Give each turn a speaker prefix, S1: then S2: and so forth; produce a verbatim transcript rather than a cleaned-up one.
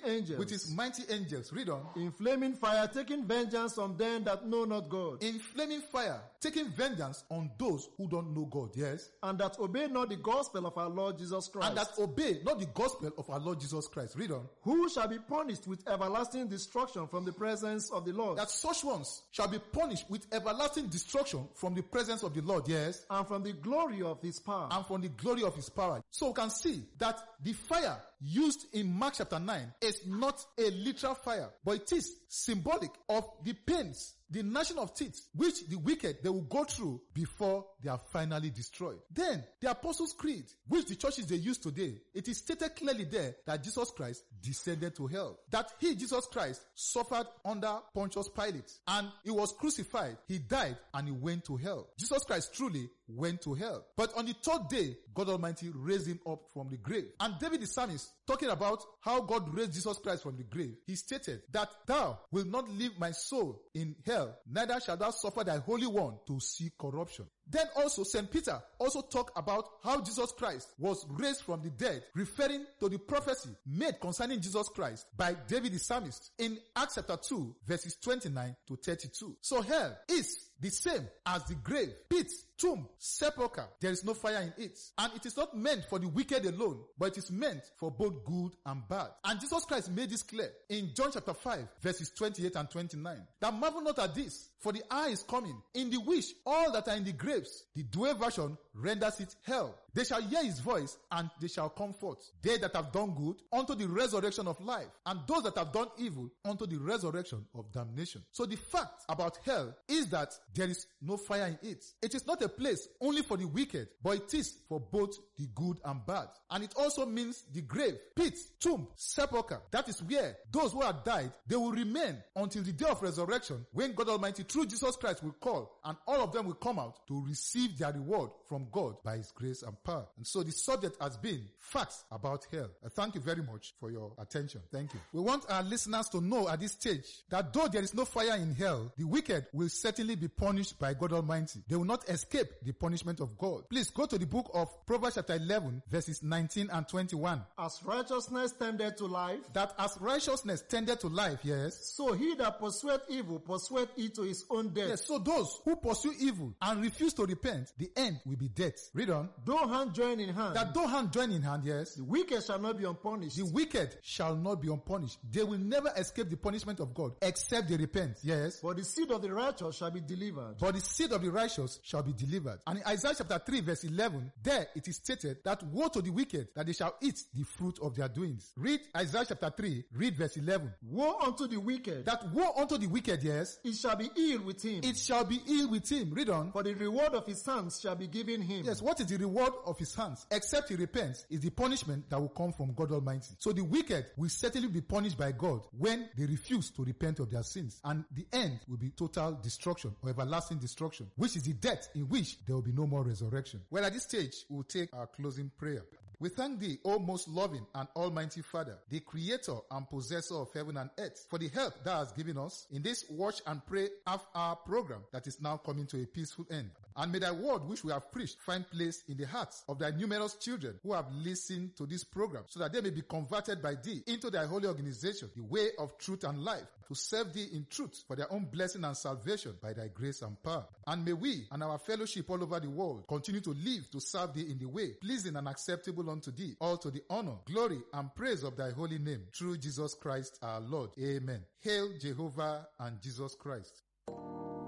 S1: angels.
S2: With his mighty angels. Read on.
S1: In flaming fire, taking vengeance on them that know not God.
S2: In flaming fire, taking vengeance on those who don't know God. Yes.
S1: And that obey not the gospel of our Lord Jesus Christ.
S2: And that obey not the gospel of our Lord Jesus Christ. Read on.
S1: Who shall be punished with everlasting destruction from the presence of the Lord.
S2: That such ones shall be punished with everlasting destruction from the presence of the Lord. Yes.
S1: And from the glory of his power.
S2: And from the glory of his power. So we can see that the fire used in Mark chapter nine is not a literal fire, but it is symbolic of the pains, the gnashing of teeth, which the wicked, they will go through before they are finally destroyed. Then, the Apostles' Creed, which the churches they use today, it is stated clearly there that Jesus Christ descended to hell. That he, Jesus Christ, suffered under Pontius Pilate, and he was crucified, he died, and he went to hell. Jesus Christ truly went to hell. But on the third day, God Almighty raised him up from the grave. And David the psalmist, talking about how God raised Jesus Christ from the grave, he stated that thou wilt not leave my soul in hell, neither shalt thou suffer thy Holy One to see corruption. Then also Saint Peter also talked about how Jesus Christ was raised from the dead, referring to the prophecy made concerning Jesus Christ by David the psalmist in Acts chapter two verses twenty-nine to thirty-two. So hell is the same as the grave, pit, tomb, sepulchre. There is no fire in it. And it is not meant for the wicked alone, but it is meant for both good and bad. And Jesus Christ made this clear in John chapter five verses twenty-eight and twenty-nine. That marvel not at this, for the hour is coming, in the which all that are in the graves, the Douay version renders it hell. They shall hear his voice, and they shall come forth. They that have done good, unto the resurrection of life, and those that have done evil, unto the resurrection of damnation. So the fact about hell is that there is no fire in it. It is not a place only for the wicked, but it is for both the good and bad. And it also means the grave, pit, tomb, sepulchre. That is where those who have died, they will remain until the day of resurrection, when God Almighty through Jesus Christ will call, and all of them will come out to receive their reward from God by his grace and power. And so the subject has been facts about hell. I thank you very much for your attention. Thank you. We want our listeners to know at this stage that though there is no fire in hell, the wicked will certainly be punished by God Almighty. They will not escape the punishment of God. Please go to the book of Proverbs chapter eleven verses nineteen and twenty-one.
S1: As righteousness tended to life,
S2: that as righteousness tended to life, yes,
S1: so he that pursueth evil pursueth it to his own death.
S2: Yes, so those who pursue evil and refuse to repent, the end will be death. Read on.
S1: Though hand join in hand,
S2: that though hand join in hand, yes,
S1: the wicked shall not be unpunished.
S2: The wicked shall not be unpunished. They will never escape the punishment of God except they repent. Yes.
S1: For the seed of the righteous shall be delivered.
S2: For the seed of the righteous shall be delivered. And in Isaiah chapter three verse eleven, there it is stated that woe to the wicked that they shall eat the fruit of their doings. Read Isaiah chapter three, read verse eleven.
S1: Woe unto the wicked.
S2: That woe unto the wicked, yes.
S1: It shall be ill with him.
S2: It shall be ill with him. Read on.
S1: For the reward of his hands shall be given him.
S2: Yes, what is the reward of his hands? Except he repents, is the punishment that will come from God Almighty. So the wicked will certainly be punished by God when they refuse to repent of their sins. And the end will be total destruction or everlasting destruction, which is the death in which there will be no more resurrection. Well, at this stage, we'll take our closing prayer. We thank thee, O most loving and almighty Father, the creator and possessor of heaven and earth, for the help thou hast given us in this watch and pray half hour program that is now coming to a peaceful end. And may thy word which we have preached find place in the hearts of thy numerous children who have listened to this program, so that they may be converted by thee into thy holy organization, the way of truth and life, to serve thee in truth for their own blessing and salvation by thy grace and power. And may we and our fellowship all over the world continue to live to serve thee in the way pleasing and acceptable unto thee, all to the honor, glory, and praise of thy holy name, through Jesus Christ our Lord. Amen. Hail Jehovah and Jesus Christ.